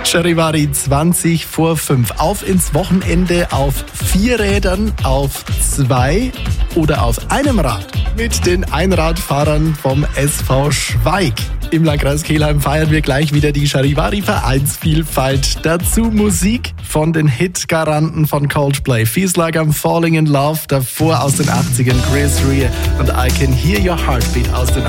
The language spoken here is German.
Charivari 20 vor 5. Auf ins Wochenende auf 4 Rädern, auf 2 oder auf einem Rad mit den Einradfahrern vom SV Schweig. Im Landkreis Kelheim feiern wir gleich wieder die Charivari Vereinsvielfalt. Dazu Musik von den Hitgaranten von Coldplay. Feels Like I'm Falling in Love. Davor aus den 80ern Chris Rea und I Can Hear Your Heartbeat aus den